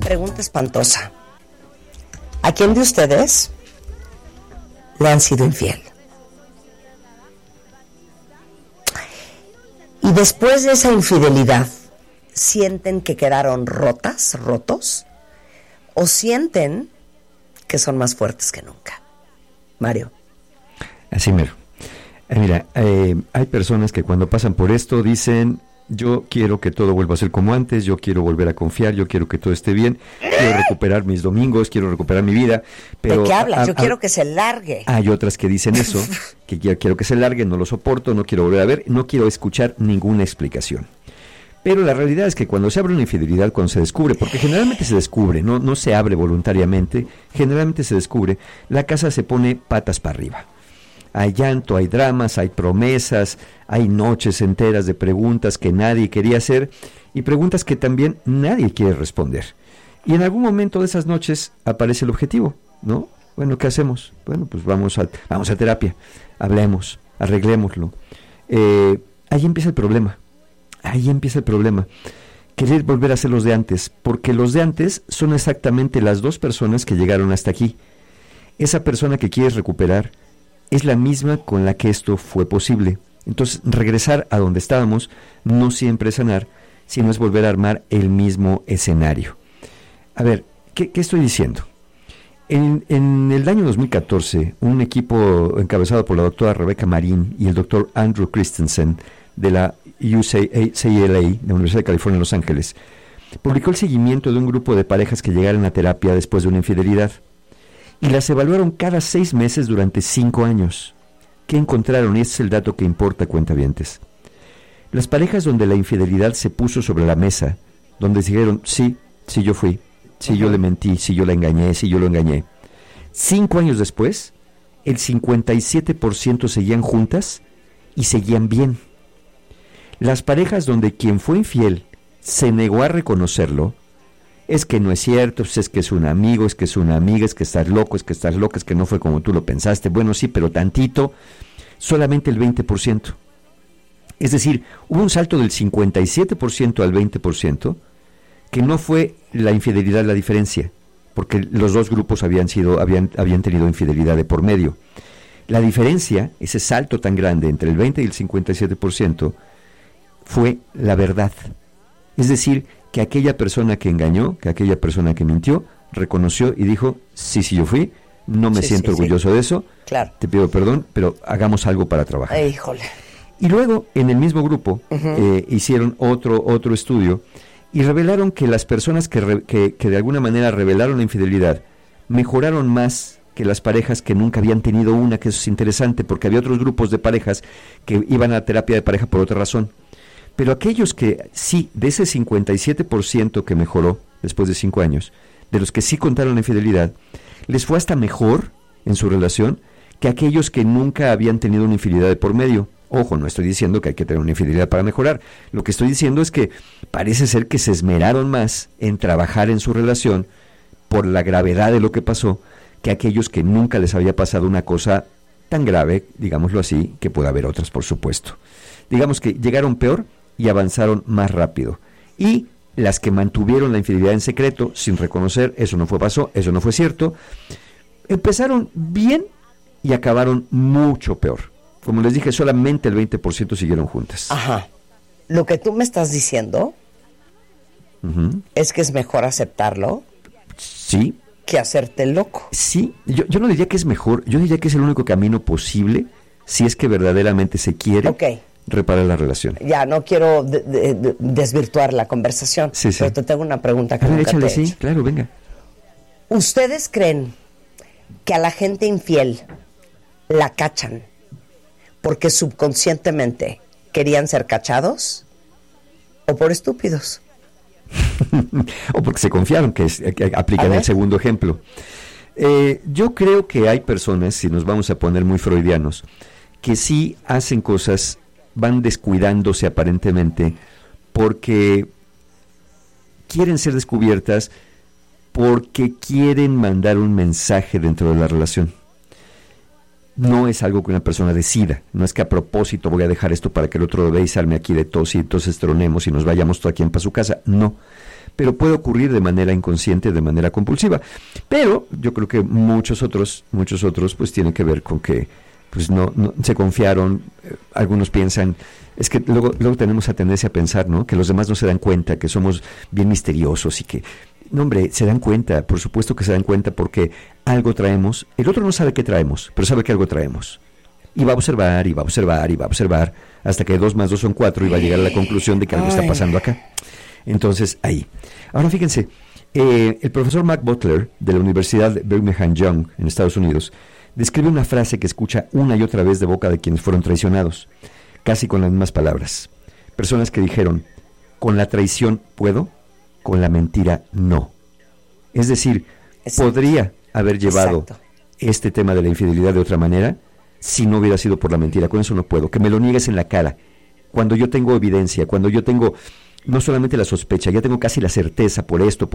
pregunta espantosa. ¿A quién de ustedes le han sido infiel? Y después de esa infidelidad, ¿sienten que quedaron rotos? ¿O sienten que son más fuertes que nunca? Mario. Así mero. Mira, hay personas que cuando pasan por esto dicen: yo quiero que todo vuelva a ser como antes, yo quiero volver a confiar, yo quiero que todo esté bien, quiero recuperar mis domingos, quiero recuperar mi vida. Pero ¿de qué hablas? Yo quiero que se largue. Hay otras que dicen eso, que quiero que se largue, no lo soporto, no quiero volver a ver, no quiero escuchar ninguna explicación. Pero la realidad es que cuando se abre una infidelidad, cuando se descubre, porque generalmente se descubre, no se abre voluntariamente, generalmente se descubre, la casa se pone patas para arriba. Hay llanto, hay dramas, hay promesas, hay noches enteras de preguntas que nadie quería hacer y preguntas que también nadie quiere responder. Y en algún momento de esas noches aparece el objetivo, ¿no? Bueno, ¿qué hacemos? Bueno, pues vamos a terapia, hablemos, arreglémoslo. Ahí empieza el problema. Querer volver a ser los de antes, porque los de antes son exactamente las dos personas que llegaron hasta aquí. Esa persona que quieres recuperar es la misma con la que esto fue posible. Entonces, regresar a donde estábamos no siempre es sanar, sino es volver a armar el mismo escenario. A ver, ¿qué estoy diciendo? En el año 2014, un equipo encabezado por la doctora Rebecca Marín y el doctor Andrew Christensen de la UCLA, de la Universidad de California en Los Ángeles, publicó el seguimiento de un grupo de parejas que llegaron a terapia después de una infidelidad. Y las evaluaron cada 6 meses durante 5 años. ¿Qué encontraron? Y este es el dato que importa, cuentavientes. Las parejas donde la infidelidad se puso sobre la mesa, donde dijeron: sí yo fui, sí yo le mentí, sí yo la engañé, sí yo lo engañé. 5 años después, el 57% seguían juntas y seguían bien. Las parejas donde quien fue infiel se negó a reconocerlo: es que no es cierto, pues es que es un amigo, es que es una amiga, es que estás loco, es que estás loca, es que no fue como tú lo pensaste. Bueno, sí, pero tantito. Solamente el 20%. Es decir, hubo un salto del 57% al 20%, que no fue la infidelidad la diferencia, porque los dos grupos habían tenido infidelidad de por medio. La diferencia, ese salto tan grande entre el 20 y el 57%, fue la verdad. Es decir, que aquella persona que engañó, que aquella persona que mintió, reconoció y dijo: sí, yo fui, no me siento orgulloso de eso, claro, te pido perdón, pero hagamos algo para trabajar. Híjole. Y luego, en el mismo grupo, hicieron otro estudio y revelaron que las personas que de alguna manera revelaron la infidelidad mejoraron más que las parejas que nunca habían tenido una, que eso es interesante, porque había otros grupos de parejas que iban a terapia de pareja por otra razón. Pero aquellos que sí, de ese 57% que mejoró después de 5 años, de los que sí contaron la infidelidad, les fue hasta mejor en su relación que aquellos que nunca habían tenido una infidelidad de por medio. Ojo, no estoy diciendo que hay que tener una infidelidad para mejorar. Lo que estoy diciendo es que parece ser que se esmeraron más en trabajar en su relación por la gravedad de lo que pasó que aquellos que nunca les había pasado una cosa tan grave, digámoslo así, que puede haber otras, por supuesto. Digamos que llegaron peor y avanzaron más rápido. Y las que mantuvieron la infidelidad en secreto, sin reconocer, eso no fue cierto, empezaron bien y acabaron mucho peor. Como les dije, solamente el 20% siguieron juntas. Ajá. Lo que tú me estás diciendo es que es mejor aceptarlo. Sí. Que hacerte loco. Sí, yo no diría que es mejor, yo diría que es el único camino posible si es que verdaderamente se quiere reparar la relación. Ya, no quiero desvirtuar la conversación, pero te tengo una pregunta que nunca te he hecho. Sí, claro, venga. ¿Ustedes creen que a la gente infiel la cachan porque subconscientemente querían ser cachados o por estúpidos? O porque se confiaron, que aplican el segundo ejemplo. Yo creo que hay personas, si nos vamos a poner muy freudianos, que sí hacen cosas, van descuidándose aparentemente porque quieren ser descubiertas, porque quieren mandar un mensaje dentro de la relación. no es algo que una persona decida, no es que a propósito voy a dejar esto para que el otro lo vea y salme aquí de tos y entonces tronemos y nos vayamos todo quien para su casa, no. Pero puede ocurrir de manera inconsciente, de manera compulsiva. Pero yo creo que muchos otros pues tienen que ver con que pues no se confiaron, algunos piensan, es que luego tenemos la tendencia a pensar, ¿no? Que los demás no se dan cuenta, que somos bien misteriosos y que, no hombre, se dan cuenta, por supuesto que se dan cuenta porque algo traemos, el otro no sabe qué traemos, pero sabe que algo traemos. Y va a observar, y va a observar, y va a observar, hasta que 2 más 2 son 4 y va a llegar a la conclusión de que algo está pasando acá. Entonces, ahí. Ahora fíjense, el profesor Mark Butler de la Universidad de Brigham Young en Estados Unidos describe una frase que escucha una y otra vez de boca de quienes fueron traicionados, casi con las mismas palabras. Personas que dijeron, con la traición puedo, con la mentira no. Es decir, podría haber llevado este tema de la infidelidad de otra manera si no hubiera sido por la mentira. Con eso no puedo. Que me lo niegues en la cara. Cuando yo tengo evidencia, cuando yo tengo no solamente la sospecha, ya tengo casi la certeza por esto.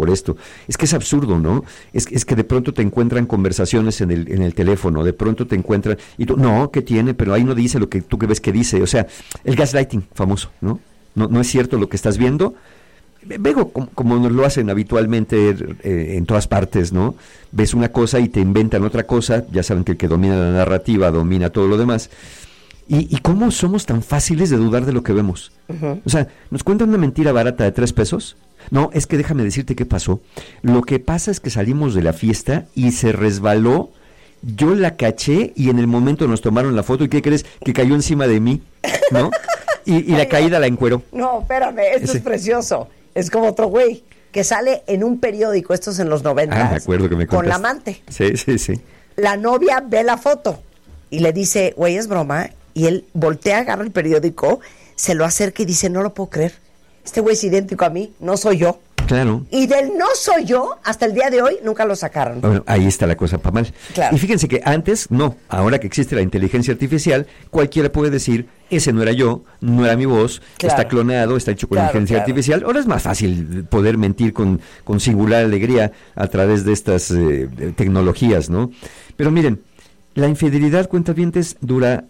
Es que es absurdo, ¿no? Es que de pronto te encuentran conversaciones en el teléfono, de pronto te encuentran, y tú, no, ¿qué tiene? Pero ahí no dice lo que tú ves que dice. O sea, el gaslighting famoso, ¿no? No es cierto lo que estás viendo. Veo como nos lo hacen habitualmente en todas partes, ¿no? Ves una cosa y te inventan otra cosa. Ya saben que el que domina la narrativa domina todo lo demás. ¿Y cómo somos tan fáciles de dudar de lo que vemos? Uh-huh. O sea, nos cuentan una mentira barata de 3 pesos. No, es que déjame decirte qué pasó. Lo que pasa es que salimos de la fiesta y se resbaló. Yo la caché y en el momento nos tomaron la foto. ¿Y qué crees? Que cayó encima de mí, ¿no? Y la caída la encueró. No, espérame, esto es precioso. Es como otro güey que sale en un periódico, estos en los 90. Me acuerdo que me contaste. Con la amante. Sí. La novia ve la foto y le dice, güey, es broma. Y él voltea, agarra el periódico, se lo acerca y dice, no lo puedo creer. Este güey es idéntico a mí, no soy yo. Claro. Y del no soy yo, hasta el día de hoy, nunca lo sacaron. Bueno, ahí está la cosa para mal. Claro. Y fíjense que antes, no. Ahora que existe la inteligencia artificial, cualquiera puede decir, ese no era yo, no era mi voz, está clonado, está hecho con inteligencia artificial. Ahora es más fácil poder mentir con singular alegría a través de estas tecnologías, ¿no? Pero miren, la infidelidad, cuentavientes, dura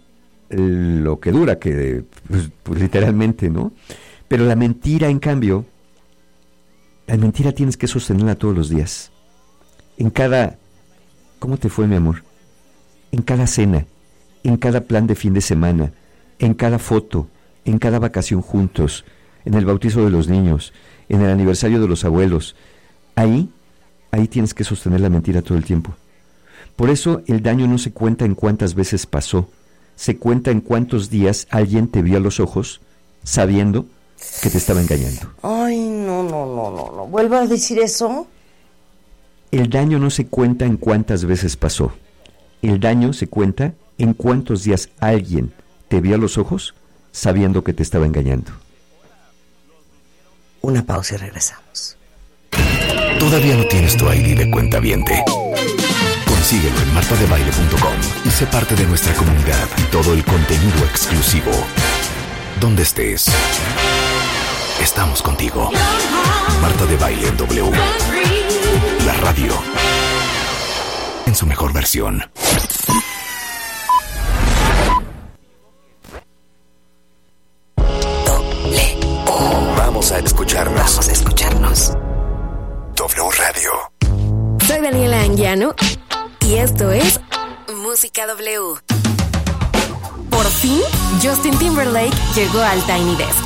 lo que dura, que pues literalmente, ¿no? Pero la mentira, en cambio, la mentira tienes que sostenerla todos los días. En cada... ¿Cómo te fue, mi amor? En cada cena, en cada plan de fin de semana, en cada foto, en cada vacación juntos, en el bautizo de los niños, en el aniversario de los abuelos. Ahí tienes que sostener la mentira todo el tiempo. Por eso el daño no se cuenta en cuántas veces pasó, se cuenta en cuántos días alguien te vio a los ojos sabiendo que te estaba engañando. Ay, no. ¿Vuelvo a decir eso? El daño no se cuenta en cuántas veces pasó. El daño se cuenta en cuántos días alguien te vio a los ojos sabiendo que te estaba engañando. Una pausa y regresamos. ¿Todavía no tienes tu ID de cuentaviente? Consíguelo en martadebaile.com y sé parte de nuestra comunidad. Todo el contenido exclusivo. Donde estés, estamos contigo. Marta de Baile en W. La radio en su mejor versión. Vamos a escucharnos. W Radio. Soy Daniela Anguiano y esto es Música W. Por fin, Justin Timberlake llegó al Tiny Desk.